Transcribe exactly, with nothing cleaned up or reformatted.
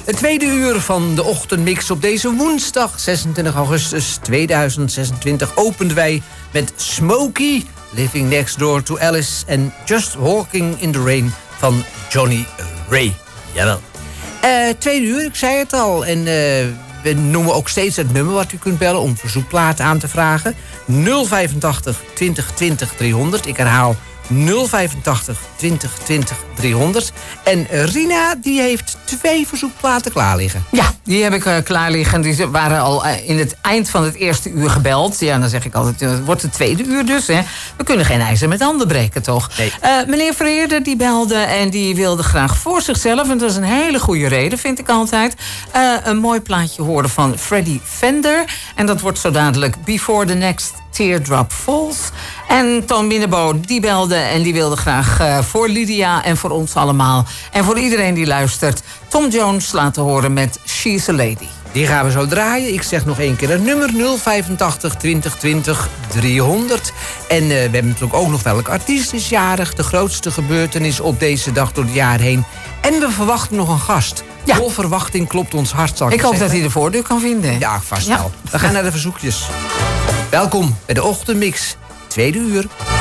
Het tweede uur van de ochtendmix op deze woensdag zesentwintig augustus tweeduizend zesentwintig openden wij met Smokey, Living Next Door to Alice en Just Walking in the Rain van Johnny Ray. Jawel. Uh, tweede uur, ik zei het al. En uh, we noemen ook steeds het nummer wat u kunt bellen om verzoekplaten aan te vragen. nul vijfentachtig twintig twintig driehonderd. Ik herhaal nul vijfentachtig twintig twintig driehonderd. En Rina, die heeft twee verzoekplaten klaar liggen. Ja, die heb ik uh, klaar liggen. Die waren al uh, in het eind van het eerste uur gebeld. Ja, dan zeg ik altijd, uh, het wordt het tweede uur dus. Hè. We kunnen geen ijzer met handen breken, toch? Nee. Uh, meneer Vereerder, die belde en die wilde graag voor zichzelf. En dat is een hele goede reden, vind ik altijd. Uh, een mooi plaatje horen van Freddie Fender. En dat wordt zo dadelijk Before the Next Teardrop Falls. En Toon Binnenbo, die belde en die wilde graag uh, voor Lydia en voor ons allemaal en voor iedereen die luistert Tom Jones laten horen met She's a Lady. Die gaan we zo draaien. Ik zeg nog één keer het nummer nul vijfentachtig twintig twintig driehonderd. En uh, we hebben natuurlijk ook nog welke artiest is jarig. De grootste gebeurtenis op deze dag door het jaar heen. En we verwachten nog een gast. Ja. Vol verwachting klopt ons hart, zal ik Ik hoop zeggen. dat hij de voordeur kan vinden. Ja, vast Ja. wel. We gaan naar de verzoekjes. Welkom bij de Ochtendmix, tweede uur.